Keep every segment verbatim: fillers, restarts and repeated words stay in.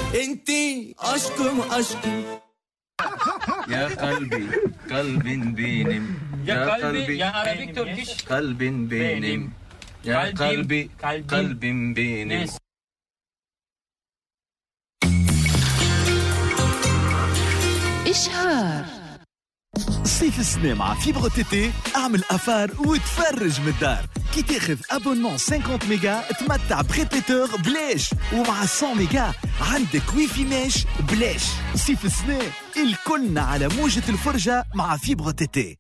انتي اشكم اشكم يا قلبي قلب بينم يا قلبي يا عربي تركيش قلب بينم يا قلبي قلب بينم. إشهار صيف السنة مع فيبر تي تي اعمل أفار وتفرج من الدار. كي تاخذ ابونمون خمسين ميجا تمتع بريبيتور بلاش، ومع مية ميجا عندك ويفي ماش بلاش. صيف السنة الكلنا على موجة الفرجة مع فيبر تي تي.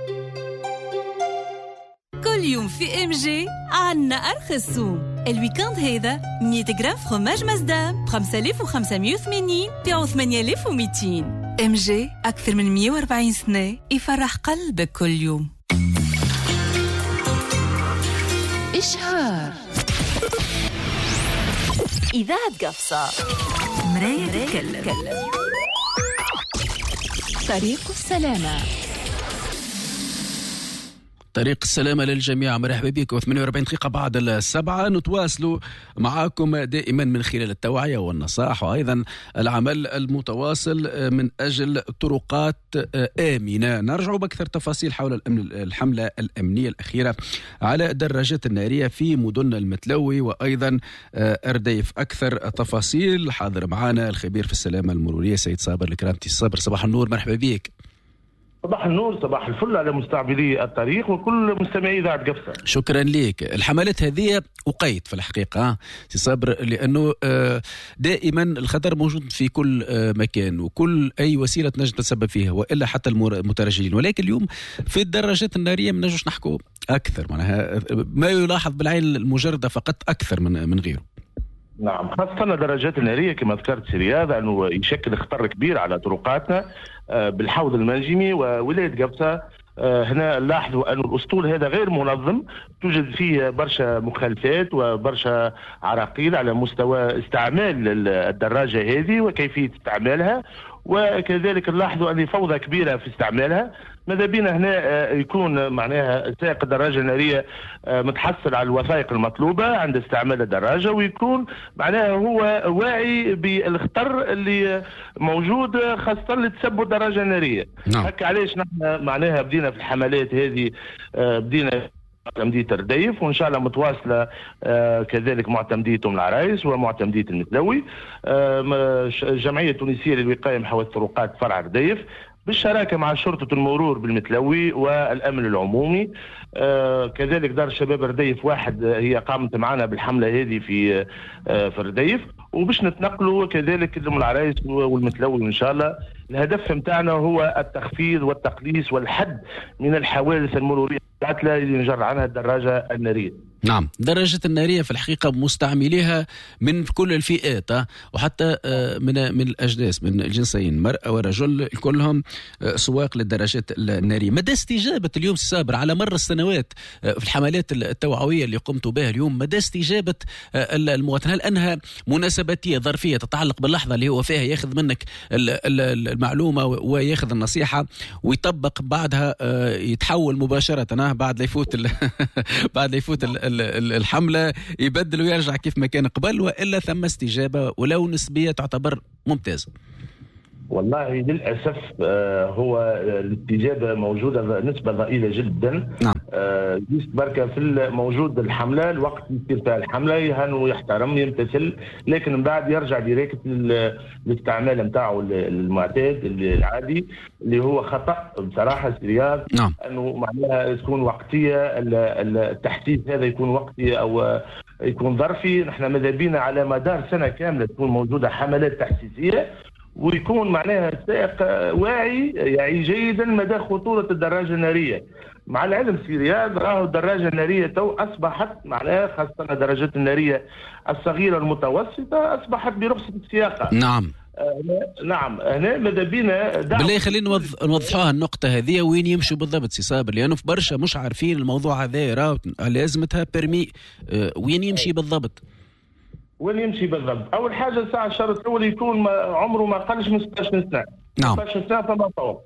كل يوم في ام جي عنا أرخص سوم. الويكاند هذا مية غرام فروماج مازدام ب خمسة آلاف وخمسمية وثمانين بيعو ثمانية آلاف ومئتين. ام جي أكثر من مية وأربعين سنة يفرح قلبك كل يوم. إشهار إذاعة قفصة مراية تتكلم. طريق السلامة. طريق السلامة للجميع، مرحبا بكم. ثمانية وأربعين دقيقة بعد السبعة نتواصل معكم دائما من خلال التوعية والنصائح وأيضا العمل المتواصل من أجل طرقات آمنة. نرجع بأكثر تفاصيل حول الحملة الأمنية الأخيرة على الدراجات النارية في مدن المتلوي وأيضا أرديف. أكثر تفاصيل حاضر معنا الخبير في السلامة المرورية سيد صابر الكرامتي. صابر صباح النور، مرحبا بك. صباح النور، صباح الفل على مستعملي الطريق وكل مستمعي إذاعة قفصة. شكرا لك. الحملات هذه وقيت في الحقيقة سي صابر لأنه دائما الخطر موجود في كل مكان وكل أي وسيلة تنجم تتسبب فيها وإلا حتى المترجلين، ولكن اليوم في الدراجات النارية ما نجوش نحكوا أكثر، معناها ما يلاحظ بالعين المجردة فقط أكثر من من غيره. نعم، خاصة الدراجات النارية كما ذكرت سي رياض أنه يشكل خطر كبير على طرقاتنا بالحوض المنجمي وولاية قفصة. هنا نلاحظوا أن الأسطول هذا غير منظم، توجد فيه برشا مخالفات وبرشا عراقيل على مستوى استعمال الدراجة هذه وكيفية استعمالها، وكذلك نلاحظوا أن فوضى كبيرة في استعمالها. ماذا بينا هنا يكون معناها سائق الدراجة النارية متحصل على الوثائق المطلوبة عند استعمال الدراجة، ويكون معناها هو واعي بالخطر اللي موجود خاصة لتسبب الدراجة النارية. نعم. هكا علاش نحن معناها بدينا في الحملات هذه، بدينا معتمدية رديف وإن شاء الله متواصلة آه كذلك معتمدية أم العرايس ومعتمدية المتلوي. آه جمعية تونسية للوقاية من حوادث الطرقات فرع رديف بالشراكة مع شرطة المرور بالمتلوي والأمن العمومي. آه كذلك دار الشباب رديف واحد هي قامت معنا بالحملة هذه في آه في رديف، وباش نتنقلوا كذلك لأم العرايس والمتلوي إن شاء الله. الهدف متاعنا هو التخفيض والتقليص والحد من الحوادث المرورية القاتلة اللي نجر عنها الدراجة النارية. نعم، الدراجة النارية في الحقيقة مستعمليها من كل الفئات وحتى من من الأجناس، من الجنسين مرأة ورجل، كلهم سواق للدراجات النارية. مدى استجابة اليوم صابر على مر السنوات في الحملات التوعوية اللي قمتوا بها اليوم، مدى استجابة المواطن؟ هل أنها مناسباتية ظرفية تتعلق باللحظة اللي هو فيها ياخذ منك المعلومة وياخذ النصيحة ويطبق بعدها يتحول مباشرة بعد لا يفوت بعد لا يفوت الحملة يبدل ويرجع كيف ما كان قبل، وإلا ثم استجابة ولو نسبية تعتبر ممتازة؟ والله للأسف هو الاستجابة موجودة نسبة ضئيلة جدا. نعم. جيست بركة في موجود الحملة، الوقت يصير فيها الحملة يهان ويحترم يمتثل، لكن من بعد يرجع ديريكت للاستعمال متاعه المعتاد العادي اللي هو خطأ بصراحة سرياض. نعم. أنه معناها تكون وقتية، التحديث هذا يكون وقتي أو يكون ظرفي. نحن ماذا بينا على مدار سنة كاملة تكون موجودة حملات تحسيسية ويكون معناها السائق واعي يعي جيدا مدى خطورة الدراجة النارية. مع العلم في رياض راهو الدراجة النارية تو أصبحت معناها خاصة الدراجات النارية الصغيرة المتوسطة أصبحت برخصة السياقة. نعم. آه نعم، هنا ماذا بينا بالله خلينا نوضحوها النقطة هذه وين يمشوا بالضبط سي صابر، لأنه في برشا مش عارفين الموضوع هذا، راه لازمتها بيرمي. آه وين يمشي بالضبط؟ وين يمشي بالضبط؟ أول حاجة الساعة الشرط الأول يكون ما عمره ما قلش من ستة عشر سنة. نعم. ستة عشر سنة فما فوق.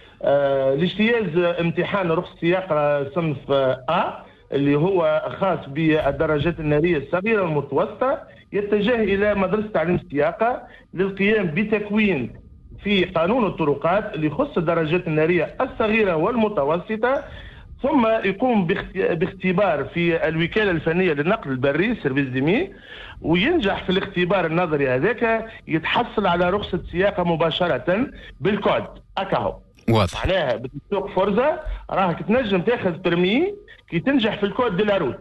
آه الاجتياز امتحان رخصة سياقة صنف آ اللي هو خاص بالدراجات النارية الصغيرة والمتوسطة يتجه إلى مدرسة تعليم السياقة للقيام بتكوين في قانون الطرقات اللي يخص الدراجات النارية الصغيرة والمتوسطة، ثم يقوم باختبار في الوكالة الفنية للنقل البري سيرفيس ديمي، وينجح في الاختبار النظري هذاك يتحصل على رخصة سياقة مباشرة بالكود أكاهو. واضح. معناها بتسوق فرزة راهك تنجم تاخذ برمي كي تنجح في الكود دي لاروت.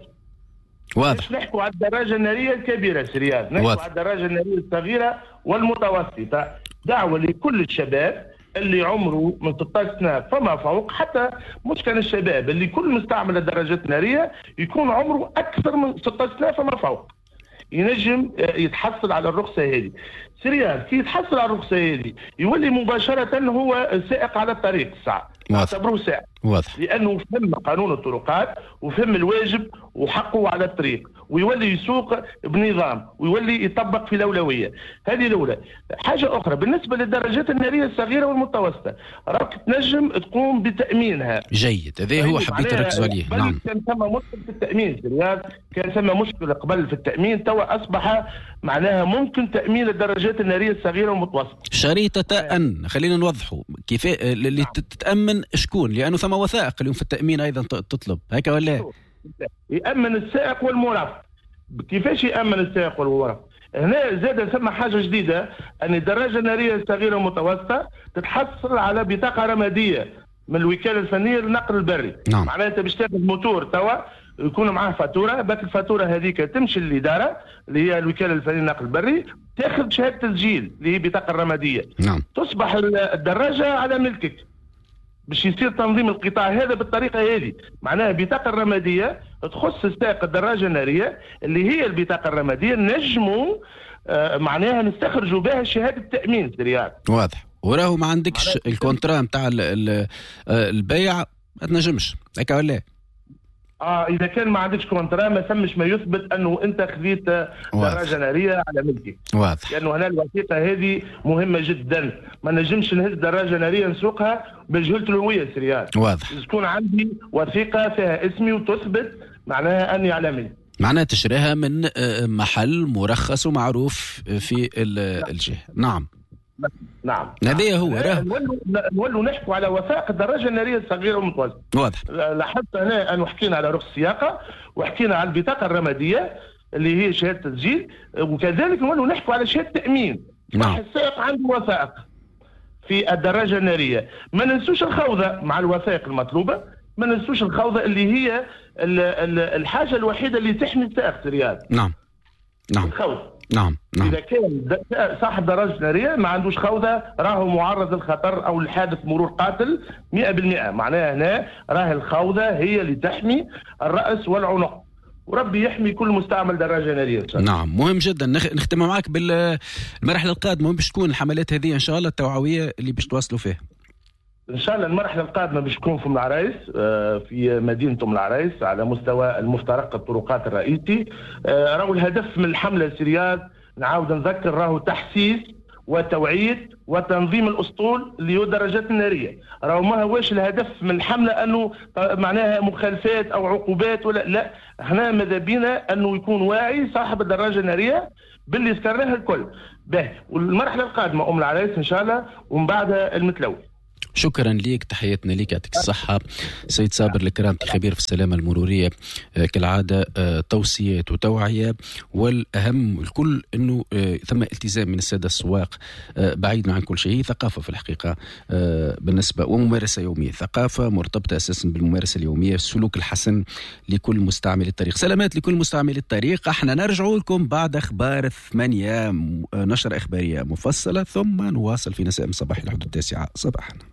واضح. نحكوا على الدراجة النارية الكبيرة سريال، نحكوا على الدراجة النارية الصغيرة والمتوسطة. دعوة لكل الشباب اللي عمره من ستة عشر سنة فما فوق، حتى مش كان الشباب اللي كل مستعمل الدراجات النارية يكون عمره أكثر من ستة عشر سنة فما فوق، ينجم يتحصل على الرخصة هذه. سريال كي يتحصل على الرخصة هذه يولي مباشرة هو سائق على الطريق الساعة، اعتبروه سائق. واضح. لأنه فهم قانون الطرقات وفهم الواجب وحقه على الطريق، ويولي يسوق بنظام ويولي يطبق في الأولوية. هذه الأولى. حاجة أخرى بالنسبة للدراجات النارية الصغيرة والمتوسطة، راك تنجم تقوم بتأمينها. جيد، هذا هو حبيت نركز عليه. نعم. كان ثم مشكل في التأمين سريال، كان ثم مشكلة قبل في التأمين، توا أصبح معناها ممكن تأمين الدراجات النارية الصغيرة والمتوسطة. شريطة أن خلينا نوضحوا كيف اللي تتأمن شكون، لأنه ثم وثائق اليوم في التأمين أيضا تطلب هيك ولا؟ يأمن السائق والمرافق. كيفاش يأمن السائق والمرافق؟ هنا زاد ثم حاجة جديدة، أن الدراجة النارية الصغيرة والمتوسطة تتحصل على بطاقة رمادية من الوكالة الفنية للنقل البري. نعم. معناها أنت باش تاخذ موتور توا يكون معاه فاتورة، باك الفاتورة هذيك تمشي للإدارة اللي هي الوكالة الفنية للنقل البري، تاخذ شهادة تسجيل اللي هي بطاقة الرمادية. نعم. تصبح الدراجة على ملكك باش يصير تنظيم القطاع هذا بالطريقة هذه. معناها البطاقة الرمادية تخص سائق الدراجة النارية اللي هي البطاقة الرمادية، نجموا آه معناها نستخرجوا بها شهادة التأمين سريال. واضح. وراه ما عندكش الكونترا نتاع البيع ما تنجمش هيك ولا؟ اه اذا كان ما عندكش كونترا ما ثمش ما يثبت انه انت خذيت دراجه ناريه على ملكك. واضح. لانه هنا الوثيقه هذه مهمه جدا، ما نجمش نهز دراجه ناريه نسوقها بجهله الهويه سريال. واضح. تكون عندي وثيقه فيها اسمي وتثبت معناها اني على ملك. معناها تشريها من محل مرخص ومعروف في الجهه. نعم. نعم. هذا هو. راه نولوا نحكوا على وثائق الدراجه الناريه الصغيره والمتوسطه. واضح. لاحظت هنا انه حكينا على رخص السياقه وحكينا على البطاقه الرماديه اللي هي شهاده تسجيل، وكذلك نولوا نحكوا على شهاده تامين. نعم. السائق عنده وثائق في الدراجه الناريه، ما ننسوش الخوذه مع الوثائق المطلوبه، ما ننسوش الخوذه اللي هي الحاجه الوحيده اللي تحمي السائق سريال. نعم. نعم. الخوذه. نعم. نعم. إذا كان صاحب دراجة نارية ما عندوش خوذة راهو معرض للخطر أو الحادث مرور قاتل مئة بالمئة. معناها هنا راه الخوذة هي اللي تحمي الرأس والعنق، وربي يحمي كل مستعمل دراجة نارية. نعم. مهم جدا. نختم معك بالمرحلة القادمة، باش تكون الحملات هذه إن شاء الله التوعوية اللي باش توصلوا فيها؟ إن شاء الله المرحلة القادمة باش تكون في أم العرايس، في مدينة أم العرايس على مستوى المفترق الطرقات الرئيسي. راهو الهدف من الحملة سريال نعاود نذكر راهو تحسيس وتوعية وتنظيم الأسطول اللي هو الدراجات النارية. راهو ما هواش الهدف من الحملة أنه معناها مخالفات أو عقوبات ولا لا، احنا ماذا بينا أنه يكون واعي صاحب الدراجة النارية باللي ذكرناها الكل. باهي. والمرحلة القادمة أم العرايس إن شاء الله ومن بعدها المتلوي. شكرا ليك، تحياتنا ليك، يعطيك الصحة سيد صابر الكرام، خبير في السلامة المرورية. كالعادة توصيات وتوعية، والأهم الكل أنه ثم التزام من السادة السواق بعيد عن كل شيء. ثقافة في الحقيقة بالنسبة وممارسة يومية، ثقافة مرتبطة أساسا بالممارسة اليومية، السلوك الحسن لكل مستعمل الطريق. سلامات لكل مستعمل الطريق. احنا نرجع لكم بعد أخبار الثمانية، نشرة إخبارية مفصلة، ثم نواصل في نساء صباح الحدود التاسعة صباحا.